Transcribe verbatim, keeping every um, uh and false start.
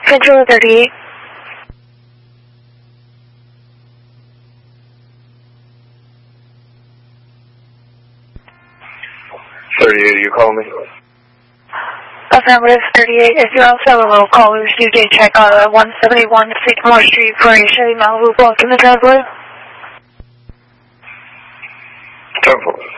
Central thirty-eight. thirty-eight, you call me? Affirmative thirty-eight. If you're on cellular, call we received a check out at one seventy-one Sycamore Street for a Chevy Malibu block in the driveway. ten four.